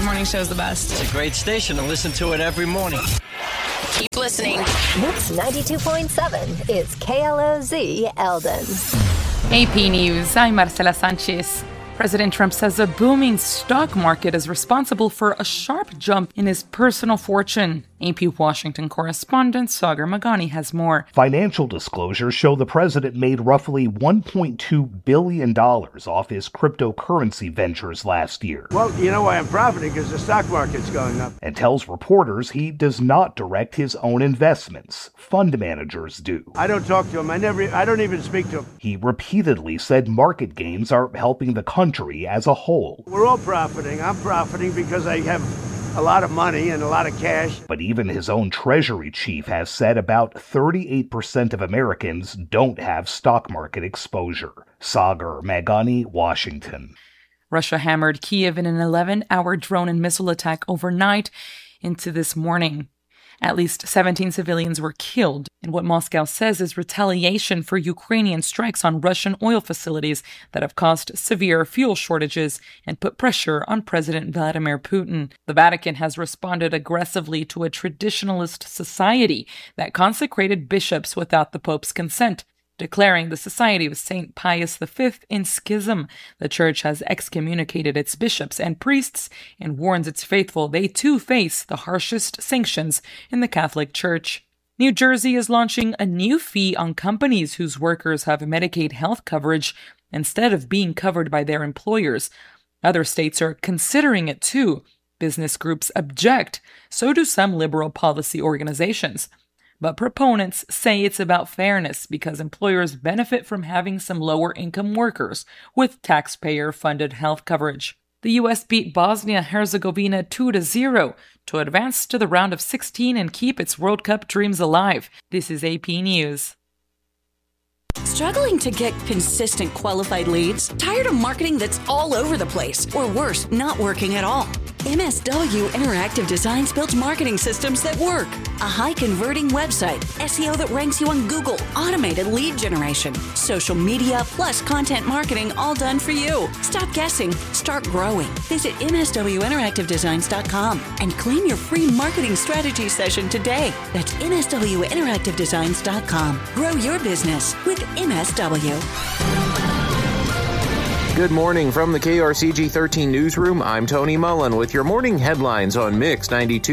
Morning show's the best. It's a great station to listen to it every morning. Keep listening. Mix 92.7 is KLOZ Eldon. AP News, I'm Marcela Sanchez. President Trump says a booming stock market is responsible for a sharp jump in his personal fortune. AP Washington correspondent Sagar Magani has more. Financial disclosures show the president made roughly $1.2 billion off his cryptocurrency ventures last year. Well, you know why I'm profiting? Because the stock market's going up. And tells reporters he does not direct his own investments. Fund managers do. I don't talk to him. I don't even speak to him. He repeatedly said market gains are helping the country as a whole. We're all profiting. I'm profiting because I have a lot of money and a lot of cash. But even his own Treasury chief has said about 38% of Americans don't have stock market exposure. Sagar Magani, Washington. Russia hammered Kyiv in an 11-hour drone and missile attack overnight into this morning. At least 17 civilians were killed in what Moscow says is retaliation for Ukrainian strikes on Russian oil facilities that have caused severe fuel shortages and put pressure on President Vladimir Putin. The Vatican has responded aggressively to a traditionalist society that consecrated bishops without the Pope's consent, declaring the Society of St. Pius V in schism. The Church has excommunicated its bishops and priests and warns its faithful they too face the harshest sanctions in the Catholic Church. New Jersey is launching a new fee on companies whose workers have Medicaid health coverage instead of being covered by their employers. Other states are considering it too. Business groups object, so do some liberal policy organizations. But proponents say it's about fairness because employers benefit from having some lower-income workers with taxpayer-funded health coverage. The U.S. beat Bosnia-Herzegovina 2-0 to advance to the round of 16 and keep its World Cup dreams alive. This is AP News. Struggling to get consistent qualified leads? Tired of marketing that's all over the place? Or worse, not working at all? MSW Interactive Designs builds marketing systems that work. A high-converting website, SEO that ranks you on Google, automated lead generation, social media, plus content marketing, all done for you. Stop guessing. Start growing. Visit MSWInteractiveDesigns.com and claim your free marketing strategy session today. That's MSWInteractiveDesigns.com. Grow your business with MSW. Good morning from the KRCG 13 newsroom. I'm Tony Mullen with your morning headlines on Mix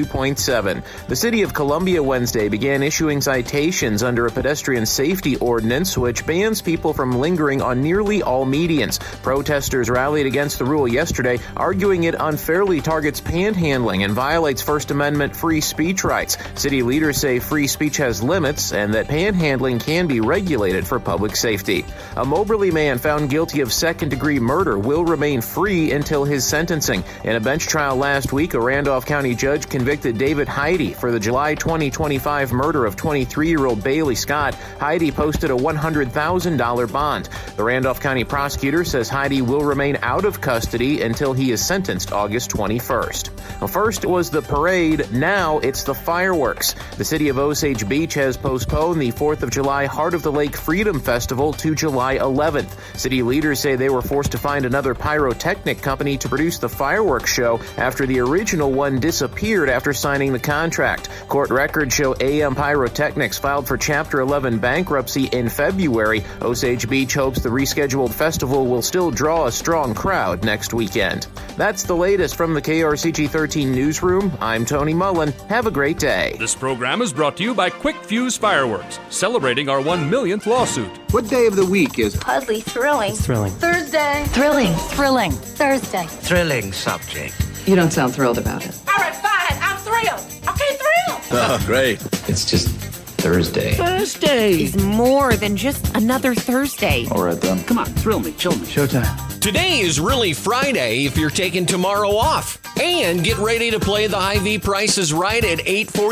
92.7. The city of Columbia Wednesday began issuing citations under a pedestrian safety ordinance which bans people from lingering on nearly all medians. Protesters rallied against the rule yesterday, arguing it unfairly targets panhandling and violates First Amendment free speech rights. City leaders say free speech has limits and that panhandling can be regulated for public safety. A Moberly man found guilty of second-degree murder will remain free until his sentencing. In a bench trial last week, a Randolph County judge convicted David Heide for the July 2025 murder of 23-year-old Bailey Scott. Heide posted a $100,000 bond. The Randolph County prosecutor says Heide will remain out of custody until he is sentenced August 21st. Well, first was the parade, now it's the fireworks. The city of Osage Beach has postponed the 4th of July Heart of the Lake Freedom Festival to July 11th. City leaders say they were forced to find another pyrotechnic company to produce the fireworks show after the original one disappeared after signing the contract. Court records show AM Pyrotechnics filed for Chapter 11 bankruptcy in February. Osage Beach hopes the rescheduled festival will still draw a strong crowd next weekend. That's the latest from the KRCG 13 newsroom. I'm Tony Mullen. Have a great day. This program is brought to you by Quick Fuse Fireworks, celebrating our 1 millionth lawsuit. What day of the week is Puzzly, thrilling. Thrilling. Thursday. Thrilling. Thrilling. Thursday. Thrilling subject. You don't sound thrilled about it. All right, fine. I'm thrilled. Okay, thrilled. Oh, great. It's just Thursday. Thursday is more than just another Thursday. All right, then. Come on, thrill me, chill me. Showtime. Today is really Friday if you're taking tomorrow off. And get ready to play the Hy-Vee Price is Right at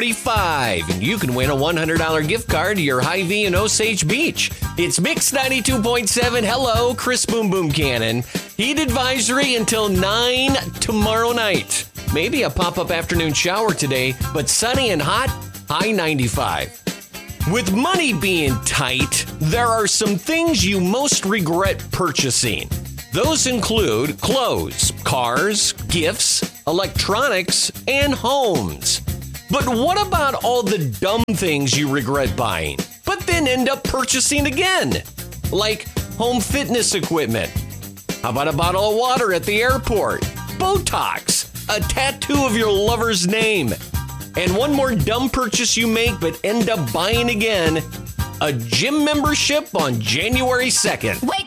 8:45. And you can win a $100 gift card to your Hy-Vee in Osage Beach. It's Mix 92.7. Hello, Chris Boom Boom Cannon. Heat advisory until 9 tomorrow night. Maybe a pop-up afternoon shower today, but sunny and hot, high 95. With money being tight, there are some things you most regret purchasing. Those include clothes, cars, gifts, electronics, and homes. But what about all the dumb things you regret buying, but then end up purchasing again? Like home fitness equipment. How about a bottle of water at the airport? Botox, a tattoo of your lover's name. And one more dumb purchase you make but end up buying again, a gym membership on January 2nd. Wake